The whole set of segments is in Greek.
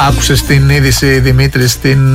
Άκουσες την είδηση, Δημήτρη,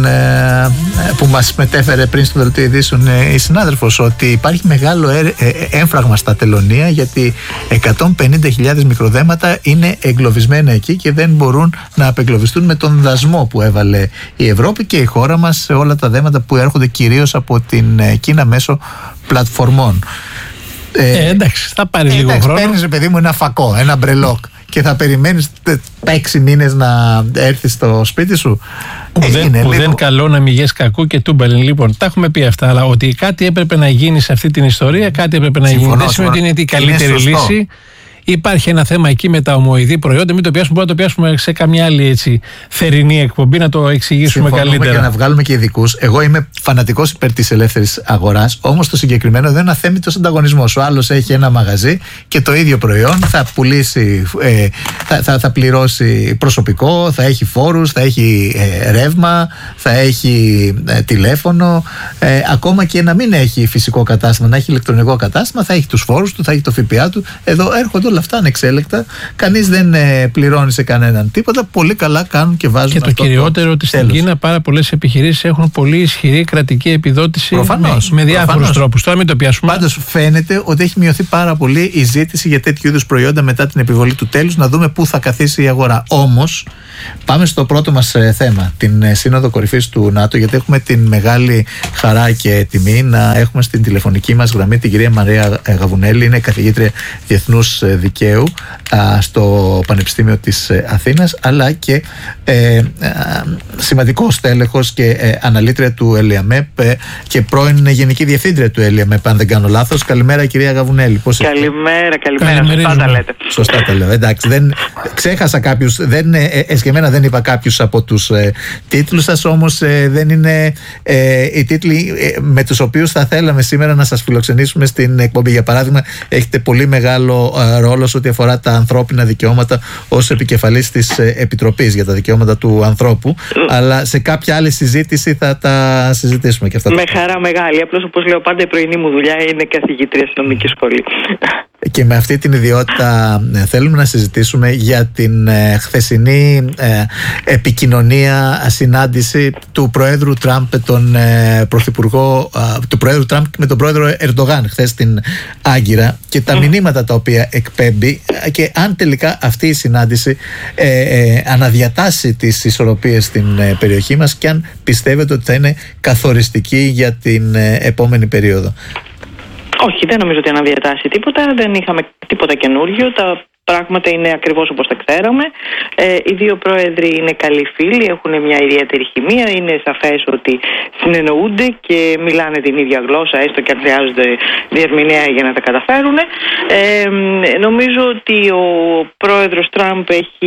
που μας μετέφερε πριν στο δελτίο ειδήσεων η συνάδελφος, ότι υπάρχει μεγάλο έμφραγμα στα τελωνεία, γιατί 150.000 μικροδέματα είναι εγκλωβισμένα εκεί και δεν μπορούν να απεγκλωβιστούν με τον δασμό που έβαλε η Ευρώπη και η χώρα μας σε όλα τα δέματα που έρχονται κυρίως από την Κίνα μέσω πλατφορμών. Εντάξει, θα πάρει λίγο χρόνο. Παίρνεις, παιδί μου, ένα φακό, ένα μπρελόκ και θα περιμένεις 6 μήνες να έρθεις στο σπίτι σου. Δεν καλό να μηγές κακού και τούμπαλιν. Λοιπόν, τα έχουμε πει αυτά, αλλά ότι κάτι έπρεπε να γίνει σε αυτή την ιστορία, κάτι έπρεπε να γίνει. Δεν σημαίνει ότι είναι η καλύτερη λύση. Υπάρχει ένα θέμα εκεί με τα ομοειδή προϊόντα. Μην το πιάσουμε, μπορούμε να το πιάσουμε σε καμιά άλλη έτσι θερινή εκπομπή, να το εξηγήσουμε καλύτερα. Και να βγάλουμε και ειδικούς. Εγώ είμαι φανατικός υπέρ της ελεύθερης αγοράς. Όμως το συγκεκριμένο δεν είναι αθέμητος ανταγωνισμός. Ο άλλος έχει ένα μαγαζί και το ίδιο προϊόν θα πουλήσει, θα πληρώσει προσωπικό, θα έχει φόρους, θα έχει ρεύμα, θα έχει τηλέφωνο. Ακόμα και να μην έχει φυσικό κατάστημα, να έχει ηλεκτρονικό κατάστημα, θα έχει τους φόρους του, θα έχει το ΦΠΑ του. Εδώ έρχονται όλα αυτά ανεξέλεκτα. Κανείς δεν πληρώνει σε κανέναν τίποτα. Πολύ καλά κάνουν και βάζουν. Και το κυριότερο ότι στην Κίνα πάρα πολλές επιχειρήσεις έχουν πολύ ισχυρή κρατική επιδότηση. Προφανώς, με διάφορους τρόπους. Τώρα μην το πιάσουμε. Πάντως φαίνεται ότι έχει μειωθεί πάρα πολύ η ζήτηση για τέτοιου είδους προϊόντα μετά την επιβολή του τέλους. Να δούμε πού θα καθίσει η αγορά. Όμως, πάμε στο πρώτο μας θέμα, την Σύνοδο Κορυφής του ΝΑΤΟ, γιατί έχουμε την μεγάλη χαρά και τιμή να έχουμε στην τηλεφωνική μας γραμμή την κυρία Μαρία Γαβουνέλη. Είναι καθηγήτρια Διεθνούς Δικαίου στο Πανεπιστήμιο της Αθήνας, αλλά και σημαντικός τέλεχος και αναλύτρια του ΕΛΙΑΜΕΠ και πρώην Γενική Διευθύντρια του ΕΛΙΑΜΕΠ, αν δεν κάνω λάθος. Καλημέρα, κυρία Γαβουνέλη. Καλημέρα. Σωστά τα λέτε. Σωστά τα λέω. Εντάξει, ξέχασα κάποιους, εσκεμμένα δεν είπα κάποιους από τους τίτλους σας, όμως δεν είναι οι τίτλοι με τους οποίους θα θέλαμε σήμερα να σας φιλοξενήσουμε στην εκπομπή. Για παράδειγμα, έχετε πολύ μεγάλο ρόλο ό,τι αφορά τα ανθρώπινα δικαιώματα ως επικεφαλής της Επιτροπής για τα Δικαιώματα του Ανθρώπου, αλλά σε κάποια άλλη συζήτηση θα τα συζητήσουμε και αυτά. Με χαρά μεγάλη. Απλώς, όπως λέω πάντα, η πρωινή μου δουλειά είναι καθηγήτρια στην νομική σχολή. Και με αυτή την ιδιότητα θέλουμε να συζητήσουμε για την χθεσινή επικοινωνία, συνάντηση του Προέδρου Τραμπ του Προέδρου Τραμπ με τον Πρόεδρο Ερντογάν χθες στην Άγκυρα και τα μηνύματα τα οποία εκπέμπει, και αν τελικά αυτή η συνάντηση αναδιατάσει τις ισορροπίες στην περιοχή μας και αν πιστεύετε ότι θα είναι καθοριστική για την επόμενη περίοδο. Όχι, δεν νομίζω ότι αναδιατάσσει τίποτα. Δεν είχαμε τίποτα καινούργιο. Τα πράγματα είναι ακριβώς όπως τα ξέραμε. Οι δύο πρόεδροι είναι καλοί φίλοι, έχουν μια ιδιαίτερη χημεία. Είναι σαφές ότι συνεννοούνται και μιλάνε την ίδια γλώσσα, έστω και αν χρειάζονται διερμηνέα για να τα καταφέρουν. Νομίζω ότι ο πρόεδρος Τραμπ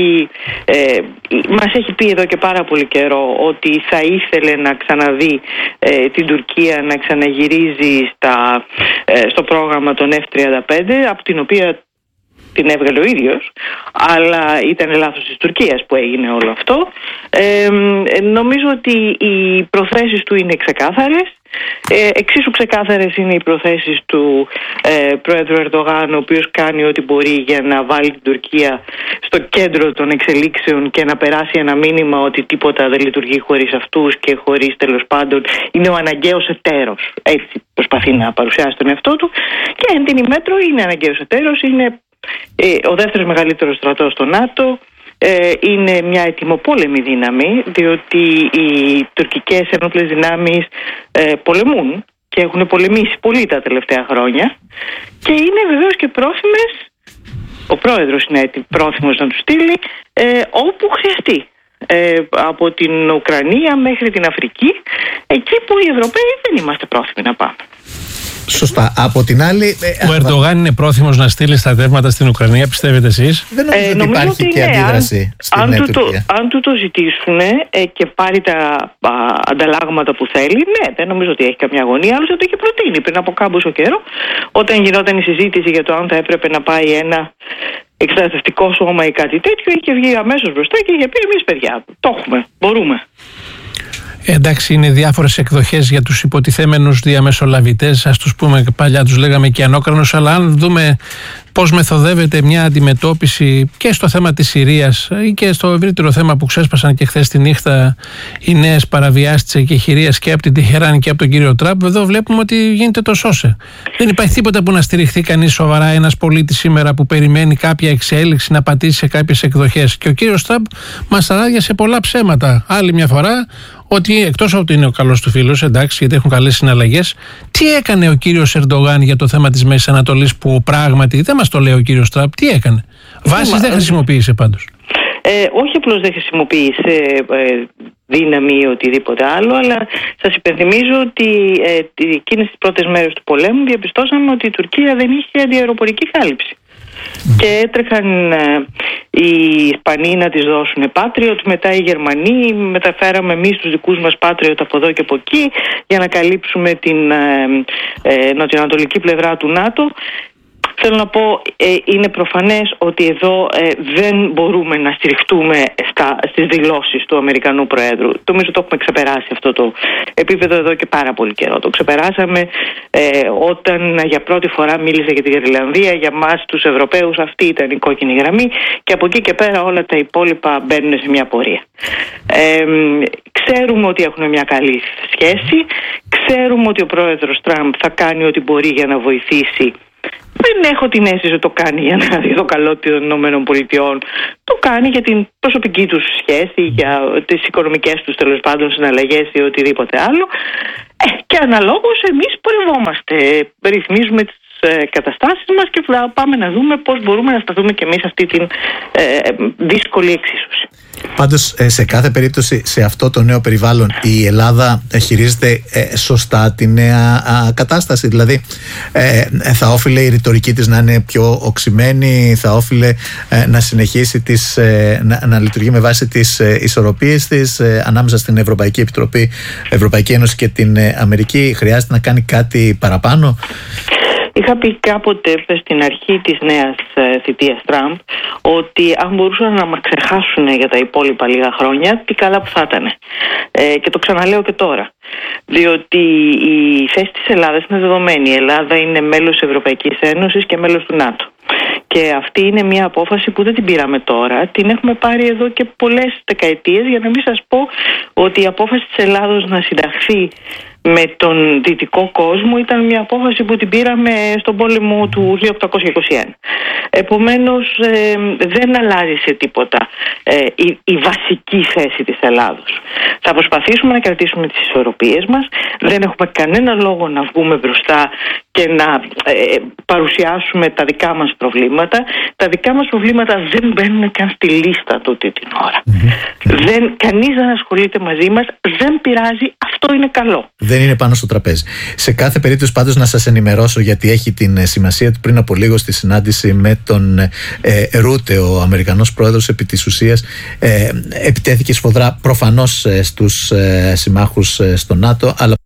μας έχει πει εδώ και πάρα πολύ καιρό ότι θα ήθελε να ξαναδεί την Τουρκία να ξαναγυρίζει στο πρόγραμμα των F-35, από την οποία την έβγαλε ο ίδιος, αλλά ήταν λάθος της Τουρκίας που έγινε όλο αυτό. Νομίζω ότι οι προθέσεις του είναι ξεκάθαρες. Εξίσου ξεκάθαρες είναι οι προθέσεις του Πρόεδρου Ερντογάν, ο οποίος κάνει ό,τι μπορεί για να βάλει την Τουρκία στο κέντρο των εξελίξεων και να περάσει ένα μήνυμα ότι τίποτα δεν λειτουργεί χωρίς αυτούς και χωρίς, τέλος πάντων, είναι ο αναγκαίος εταίρος. Έτσι προσπαθεί να παρουσιάσει τον εαυτό του και εν την ημέτρο είναι αναγκαίος εταίρος, είναι ο δεύτερος μεγαλύτερος στρατός στο ΝΑΤΟ. Είναι μια ετοιμοπόλεμη δύναμη, διότι οι τουρκικές ενόπλες δυνάμεις πολεμούν και έχουν πολεμήσει πολύ τα τελευταία χρόνια και είναι βεβαίως και πρόθυμες, ο πρόεδρος είναι πρόθυμος να τους στείλει όπου χρειαστεί, από την Ουκρανία μέχρι την Αφρική, εκεί που οι Ευρωπαίοι δεν είμαστε πρόθυμοι να πάμε. Σωστά. Από την άλλη, ο Ερντογάν είναι πρόθυμος να στείλει στρατεύματα στην Ουκρανία, πιστεύετε εσείς? Δεν νομίζω ότι υπάρχει και αντίδραση στην Τουρκία. Αν του το ζητήσουν και πάρει τα ανταλλάγματα που θέλει, ναι, δεν νομίζω ότι έχει καμιά αγωνία. Άλλωστε το είχε προτείνει πριν από κάμποσο καιρό, όταν γινόταν η συζήτηση για το αν θα έπρεπε να πάει ένα εκστρατευτικό σώμα ή κάτι τέτοιο, είχε βγει αμέσως μπροστά και είχε πει: εμείς, παιδιά, το έχουμε, μπορούμε. Εντάξει, είναι διάφορες εκδοχές για τους υποτιθέμενους διαμεσολαβητές, ας τους πούμε, παλιά τους λέγαμε και ανώκρανους, αλλά αν δούμε πώς μεθοδεύεται μια αντιμετώπιση και στο θέμα της Συρίας ή και στο ευρύτερο θέμα που ξέσπασαν και χθες τη νύχτα οι νέες παραβιάσεις της εκεχηρίας και από την Τεχεράνη και από τον κύριο Τραμπ. Εδώ βλέπουμε ότι γίνεται το σώσε. Δεν υπάρχει τίποτα που να στηριχθεί κανείς σοβαρά, ένας πολίτης σήμερα που περιμένει κάποια εξέλιξη να πατήσει σε κάποιες εκδοχές. Και ο κύριος Τραμπ μας αράδιασε πολλά ψέματα. Άλλη μια φορά, ότι εκτός από ότι είναι ο καλός του φίλος, εντάξει, γιατί έχουν καλές συναλλαγές, τι έκανε ο κύριος Ερντογάν για το θέμα της Μέσης Ανατολής που πράγματι δεν μας το λέει ο κύριος Τραμπ, τι έκανε. Βάσεις δεν χρησιμοποίησε πάντως. Όχι απλώς δεν χρησιμοποίησε δύναμη ή οτιδήποτε άλλο, αλλά σας υπενθυμίζω ότι εκείνες τις πρώτες μέρες του πολέμου διαπιστώσαμε ότι η Τουρκία δεν είχε αντιαεροπορική κάλυψη. Και έτρεχαν οι Ισπανοί να τις δώσουν Patriot, μετά οι Γερμανοί, μεταφέραμε εμείς τους δικούς μας Patriot από εδώ και από εκεί για να καλύψουμε την νοτιοανατολική πλευρά του ΝΑΤΟ. Θέλω να πω, είναι προφανές ότι εδώ δεν μπορούμε να στηριχτούμε στις δηλώσεις του Αμερικανού Προέδρου. Νομίζω το έχουμε ξεπεράσει αυτό το επίπεδο εδώ και πάρα πολύ καιρό. Το ξεπεράσαμε όταν για πρώτη φορά μίλησε για τη Γρυλανδία. Για μας τους Ευρωπαίους αυτή ήταν η κόκκινη γραμμή και από εκεί και πέρα όλα τα υπόλοιπα μπαίνουν σε μια πορεία. Ξέρουμε ότι έχουν μια καλή σχέση. Ξέρουμε ότι ο πρόεδρος Τραμπ θα κάνει ό,τι μπορεί για να βοηθήσει. Δεν έχω την αίσθηση ότι το κάνει για να δει το καλό των ΗΠΑ. Το κάνει για την προσωπική τους σχέση, για τις οικονομικές τους τέλος πάντων συναλλαγές ή οτιδήποτε άλλο. Και αναλόγως εμείς πορευόμαστε, ρυθμίζουμε τις καταστάσεις μας και θα πάμε να δούμε πώς μπορούμε να σταθούμε και εμείς αυτή την δύσκολη εξίσωση. Πάντως σε κάθε περίπτωση σε αυτό το νέο περιβάλλον η Ελλάδα χειρίζεται σωστά τη νέα κατάσταση, δηλαδή θα όφιλε η ρητορική της να είναι πιο οξυμένη, θα όφιλε να συνεχίσει να λειτουργεί με βάση τις ισορροπίες της ανάμεσα στην Ευρωπαϊκή Επιτροπή, Ευρωπαϊκή Ένωση και την Αμερική. Χρειάζεται να κάνει κάτι παραπάνω? Είχα πει κάποτε στην αρχή της νέας θητείας Τραμπ ότι αν μπορούσαν να μας ξεχάσουν για τα υπόλοιπα λίγα χρόνια, τι καλά που θα ήταν. Και το ξαναλέω και τώρα. Διότι η θέση της Ελλάδας είναι δεδομένη. Η Ελλάδα είναι μέλος της Ευρωπαϊκής Ένωσης και μέλος του ΝΑΤΟ. Και αυτή είναι μια απόφαση που δεν την πήραμε τώρα, την έχουμε πάρει εδώ και πολλές δεκαετίες, για να μην σας πω ότι η απόφαση της Ελλάδος να συνταχθεί με τον δυτικό κόσμο ήταν μια απόφαση που την πήραμε στον πόλεμο του 1821. Επομένως δεν αλλάζει σε τίποτα η βασική θέση της Ελλάδος. Θα προσπαθήσουμε να κρατήσουμε τις ισορροπίες μας. Δεν έχουμε κανένα λόγο να βγούμε μπροστά και να παρουσιάσουμε τα δικά μας προβλήματα. Τα δικά μας προβλήματα δεν μπαίνουν καν στη λίστα τούτη την ώρα. Κανείς δεν ασχολείται μαζί μας, δεν πειράζει, αυτό είναι καλό. Δεν είναι πάνω στο τραπέζι. Σε κάθε περίπτωση πάντως να σας ενημερώσω, γιατί έχει την σημασία του, πριν από λίγο στη συνάντηση με τον Ρούτε, ο Αμερικανός πρόεδρος, επί της ουσίας επιτέθηκε σφοδρά προφανώς στους συμμάχους στο ΝΑΤΟ, αλλά